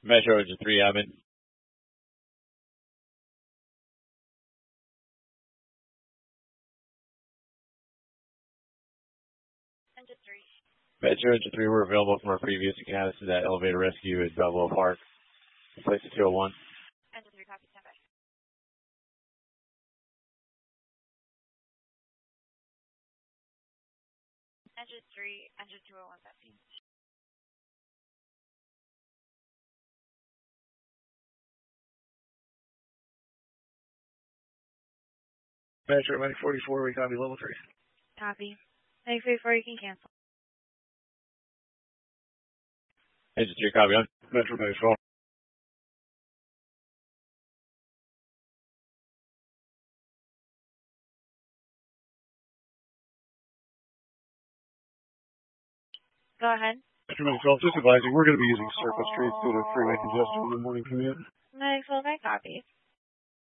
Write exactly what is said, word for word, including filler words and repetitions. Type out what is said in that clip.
Metro Engine three, I'm in. Engine three. Metro Engine three, we're available from our previous account. This is that elevator rescue at Balboa Park. Place to two oh one. Engine three, copy, stand by. Engine three, engine two oh one, fifteen. Metro nine forty-four, we copy level three. Copy. nine forty-four, you can cancel. Engine three, copy on. Metro nine four. Go ahead. Metro nine twelve, just advising, we're going to be using surface streets due to freeway congestion in the morning commute. nine twelve, I copy.